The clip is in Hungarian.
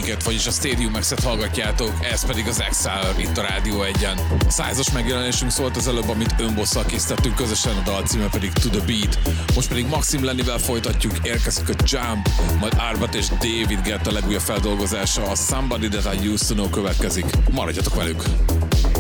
minket, vagyis a Stadium X-et hallgatjátok, ez pedig az Exile itt a Rádió 1-en. A 100-as megjelenésünk szólt az előbb, amit önbosszal készítettünk közösen, a dal címe pedig To The Beat. Most pedig Maxim Lennivel folytatjuk, érkezik a Jump, majd Arbat és David Guetta legújabb feldolgozása, a Somebody That I Used To Know következik. Maradjatok velük!